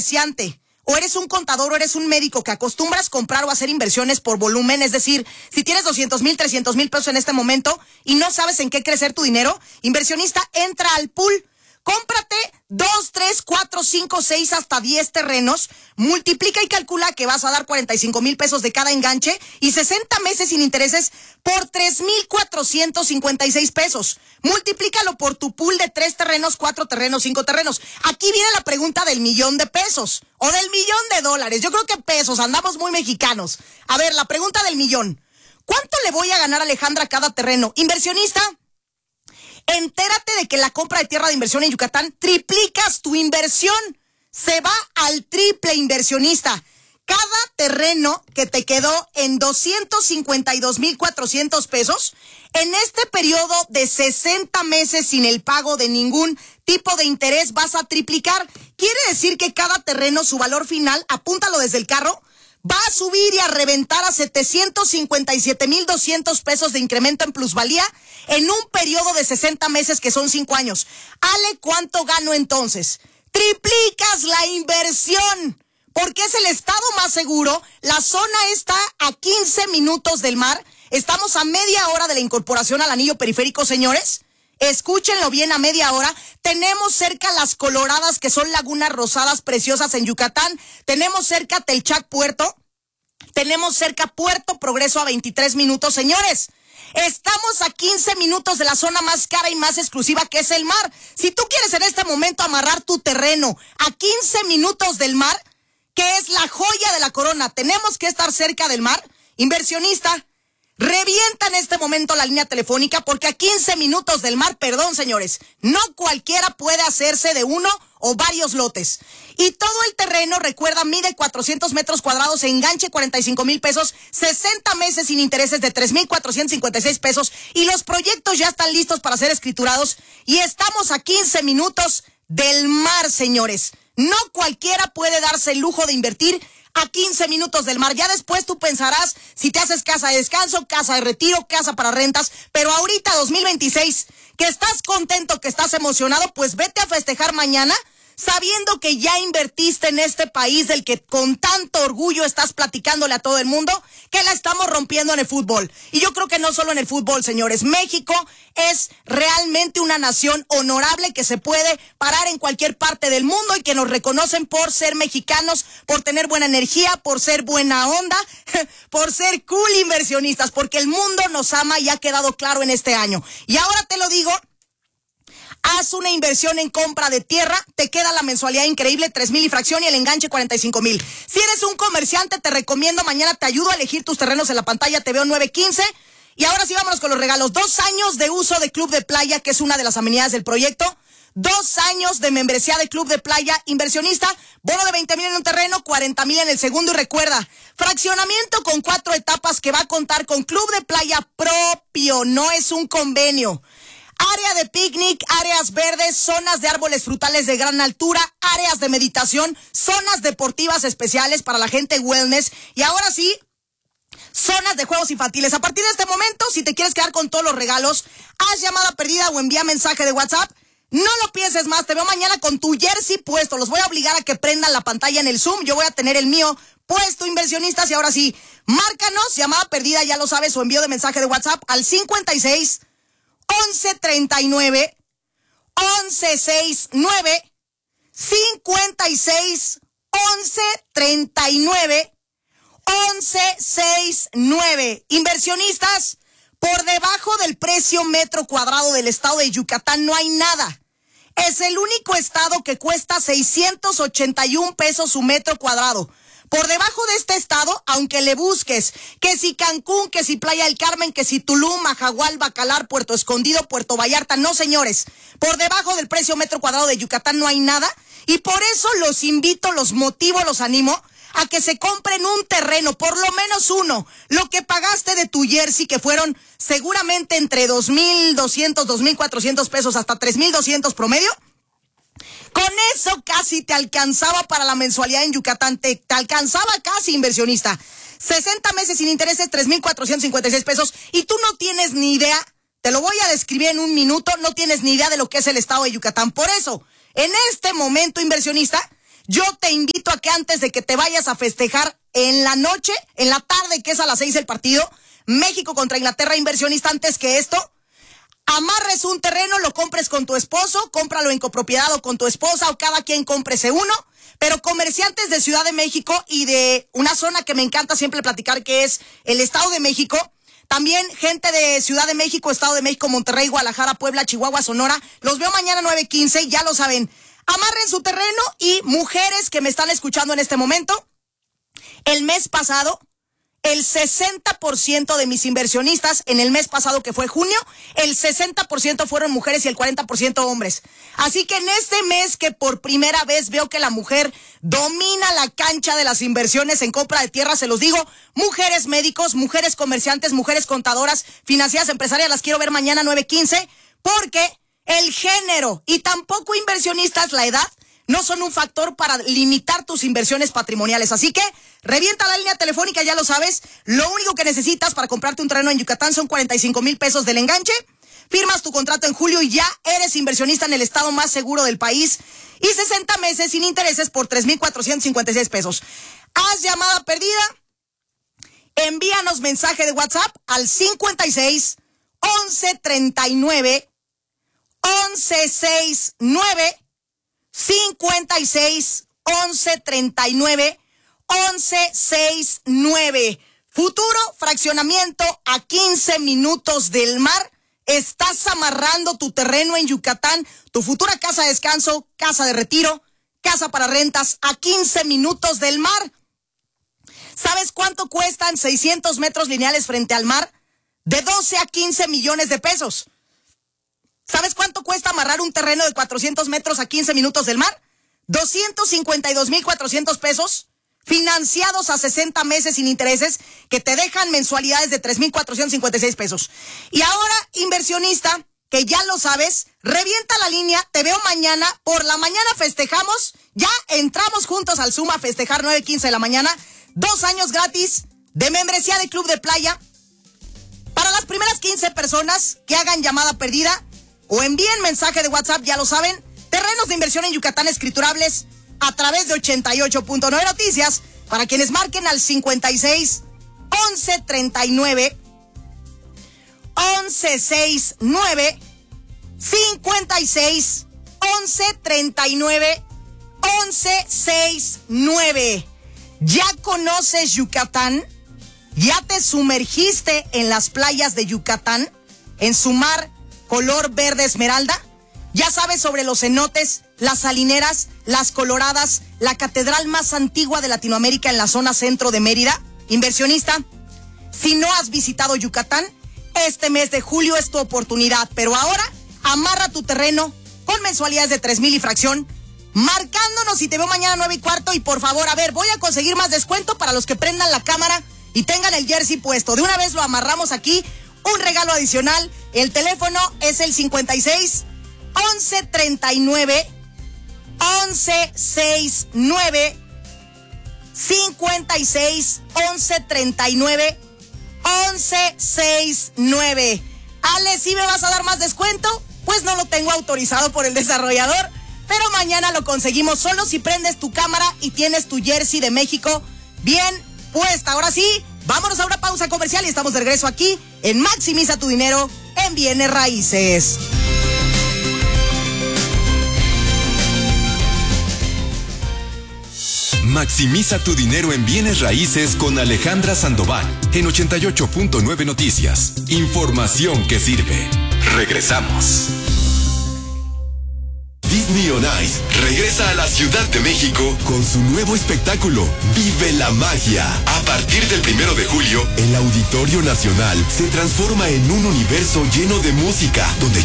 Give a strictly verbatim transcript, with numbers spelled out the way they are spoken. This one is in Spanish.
comerciante, o eres un contador, o eres un médico que acostumbras comprar o hacer inversiones por volumen, es decir, si tienes doscientos mil, trescientos mil pesos en este momento y no sabes en qué crecer tu dinero, inversionista, entra al pool. Cómprate dos, tres, cuatro, cinco, seis, hasta diez terrenos, multiplica y calcula que vas a dar cuarenta y cinco mil pesos de cada enganche y sesenta meses sin intereses por tres mil cuatrocientos cincuenta y seis pesos. Multiplícalo por tu pool de tres terrenos, cuatro terrenos, cinco terrenos. Aquí viene la pregunta del millón de pesos o del millón de dólares. Yo creo que pesos, andamos muy mexicanos. A ver, la pregunta del millón. ¿Cuánto le voy a ganar a Alejandra a cada terreno? Inversionista, entérate de que la compra de tierra de inversión en Yucatán triplicas tu inversión. Se va al triple, inversionista. Cada terreno que te quedó en doscientos cincuenta y dos mil cuatrocientos pesos, en este periodo de sesenta meses sin el pago de ningún tipo de interés, vas a triplicar. Quiere decir que cada terreno, su valor final, apúntalo desde el carro, va a subir y a reventar a setecientos cincuenta y siete mil doscientos pesos de incremento en plusvalía en un periodo de sesenta meses, que son cinco años. Ale, ¿cuánto gano entonces? Triplicas la inversión, porque es el estado más seguro. La zona está a quince minutos del mar. Estamos a media hora de la incorporación al anillo periférico, señores. Escúchenlo bien, a media hora. Tenemos cerca Las Coloradas, que son lagunas rosadas preciosas en Yucatán. Tenemos cerca Telchac Puerto. Tenemos cerca Puerto Progreso a veintitrés minutos, señores. Estamos a quince minutos de la zona más cara y más exclusiva, que es el mar. Si tú quieres en este momento amarrar tu terreno a quince minutos del mar, que es la joya de la corona, tenemos que estar cerca del mar. Inversionista, revienta en este momento la línea telefónica, porque a quince minutos del mar, perdón, señores, no cualquiera puede hacerse de uno o varios lotes. Y todo el terreno, recuerda, mide cuatrocientos metros cuadrados, enganche cuarenta y cinco mil pesos, sesenta meses sin intereses de tres mil cuatrocientos cincuenta y seis pesos, y los proyectos ya están listos para ser escriturados, y estamos a quince minutos del mar, señores. No cualquiera puede darse el lujo de invertir a quince minutos del mar. Ya después tú pensarás si te haces casa de descanso, casa de retiro, casa para rentas, pero ahorita dos mil veintiséis, que estás contento, que estás emocionado, pues vete a festejar mañana, sabiendo que ya invertiste en este país del que con tanto orgullo estás platicándole a todo el mundo que la estamos rompiendo en el fútbol. Y yo creo que no solo en el fútbol, señores. México es realmente una nación honorable que se puede parar en cualquier parte del mundo y que nos reconocen por ser mexicanos, por tener buena energía, por ser buena onda, por ser cool, inversionistas, porque el mundo nos ama y ha quedado claro en este año. Y ahora te lo digo, haz una inversión en compra de tierra, te queda la mensualidad increíble, tres mil y fracción, y el enganche cuarenta y cinco mil. Si eres un comerciante, te recomiendo, mañana te ayudo a elegir tus terrenos en la pantalla, te veo nueve quince. Y ahora sí, vámonos con los regalos. Dos años de uso de Club de Playa, que es una de las amenidades del proyecto. Dos años de membresía de Club de Playa. Inversionista, bono de veinte mil en un terreno, cuarenta mil en el segundo. Y recuerda, fraccionamiento con cuatro etapas que va a contar con Club de Playa propio, no es un convenio. Área de picnic, áreas verdes, zonas de árboles frutales de gran altura, áreas de meditación, zonas deportivas especiales para la gente wellness. Y ahora sí, zonas de juegos infantiles. A partir de este momento, si te quieres quedar con todos los regalos, haz llamada perdida o envía mensaje de WhatsApp. No lo pienses más, te veo mañana con tu jersey puesto. Los voy a obligar a que prendan la pantalla en el Zoom. Yo voy a tener el mío puesto, inversionistas. Y ahora sí, márcanos, llamada perdida, ya lo sabes, o envío de mensaje de WhatsApp al cincuenta y seis, once treinta y nueve, once sesenta y nueve, cincuenta y seis, once treinta y nueve, once sesenta y nueve. Inversionistas, por debajo del precio metro cuadrado del estado de Yucatán no hay nada. Es el único estado que cuesta seiscientos ochenta y un pesos su metro cuadrado. Por debajo de este estado, aunque le busques, que si Cancún, que si Playa del Carmen, que si Tulum, Majahual, Bacalar, Puerto Escondido, Puerto Vallarta, no, señores. Por debajo del precio metro cuadrado de Yucatán no hay nada. Y por eso los invito, los motivo, los animo a que se compren un terreno, por lo menos uno. Lo que pagaste de tu jersey, que fueron seguramente entre dos mil doscientos, dos mil cuatrocientos pesos hasta tres mil doscientos promedio. Con eso casi te alcanzaba para la mensualidad en Yucatán, te, te alcanzaba casi, inversionista. sesenta meses sin intereses, tres mil cuatrocientos cincuenta y seis pesos, y tú no tienes ni idea, te lo voy a describir en un minuto, no tienes ni idea de lo que es el estado de Yucatán. Por eso, en este momento, inversionista, yo te invito a que antes de que te vayas a festejar en la noche, en la tarde, que es a las seis el partido, México contra Inglaterra, inversionista, antes que esto, amarres un terreno, lo compres con tu esposo, cómpralo en copropiedad o con tu esposa, o cada quien cómprese uno, pero comerciantes de Ciudad de México y de una zona que me encanta siempre platicar, que es el Estado de México. También gente de Ciudad de México, Estado de México, Monterrey, Guadalajara, Puebla, Chihuahua, Sonora. Los veo mañana nueve quince, ya lo saben. Amarren su terreno. Y mujeres que me están escuchando en este momento, el mes pasado, el sesenta por ciento de mis inversionistas, en el mes pasado que fue junio, el sesenta por ciento fueron mujeres y el cuarenta por ciento hombres. Así que en este mes que por primera vez veo que la mujer domina la cancha de las inversiones en compra de tierra, se los digo, mujeres médicos, mujeres comerciantes, mujeres contadoras, financieras, empresarias, las quiero ver mañana nueve quince, porque el género y tampoco inversionistas, la edad, no son un factor para limitar tus inversiones patrimoniales. Así que revienta la línea telefónica, ya lo sabes. Lo único que necesitas para comprarte un terreno en Yucatán son cuarenta y cinco mil pesos del enganche. Firmas tu contrato en julio y ya eres inversionista en el estado más seguro del país. Y sesenta meses sin intereses por tres mil cuatrocientos cincuenta y seis pesos. Haz llamada perdida. Envíanos mensaje de WhatsApp al cincuenta y seis, once, treinta y nueve, once, sesenta y nueve. cincuenta y seis, once, treinta y nueve, once, sesenta y nueve. Futuro fraccionamiento a quince minutos del mar. Estás amarrando tu terreno en Yucatán, tu futura casa de descanso, casa de retiro, casa para rentas a quince minutos del mar. ¿Sabes cuánto cuestan seiscientos metros lineales frente al mar? De doce a quince millones de pesos. ¿Sabes cuánto cuesta amarrar un terreno de cuatrocientos metros a quince minutos del mar? doscientos cincuenta y dos mil cuatrocientos pesos, financiados a sesenta meses sin intereses, que te dejan mensualidades de tres mil cuatrocientos cincuenta y seis pesos. Y ahora, inversionista, que ya lo sabes, revienta la línea, te veo mañana, por la mañana festejamos, ya entramos juntos al Zoom a festejar nueve quince de la mañana, dos años gratis de membresía de Club de Playa, para las primeras quince personas que hagan llamada perdida, o envíen mensaje de WhatsApp, ya lo saben, terrenos de inversión en Yucatán escriturables a través de ochenta y ocho punto nueve Noticias, para quienes marquen al cincuenta y seis, once, treinta y nueve, once, sesenta y nueve, cincuenta y seis, once, treinta y nueve, once, sesenta y nueve. ¿Ya conoces Yucatán? ¿Ya te sumergiste en las playas de Yucatán? ¿En su mar color verde esmeralda? ¿Ya sabes sobre los cenotes, las salineras, las coloradas, la catedral más antigua de Latinoamérica en la zona centro de Mérida? Inversionista, si no has visitado Yucatán, este mes de julio es tu oportunidad, pero ahora amarra tu terreno con mensualidades de tres mil y fracción, marcándonos y te veo mañana nueve y cuarto. Y por favor, a ver, voy a conseguir más descuento para los que prendan la cámara y tengan el jersey puesto. De una vez lo amarramos aquí, un regalo adicional. El teléfono es el cincuenta y seis, once, treinta y nueve, once, sesenta y nueve, cincuenta y seis, once, treinta y nueve, once, sesenta y nueve. Ale, ¿sí me vas a dar más descuento? Pues no lo tengo autorizado por el desarrollador, pero mañana lo conseguimos solo si prendes tu cámara y tienes tu jersey de México bien puesta. Ahora sí, vámonos a una pausa comercial y estamos de regreso aquí en Maximiza tu dinero en Bienes Raíces. Maximiza tu dinero en bienes raíces con Alejandra Sandoval en ochenta y ocho punto nueve Noticias. Información que sirve. Regresamos. Disney on Ice regresa a la Ciudad de México con su nuevo espectáculo, Vive la Magia. A partir del primero de julio, el Auditorio Nacional se transforma en un universo lleno de música, donde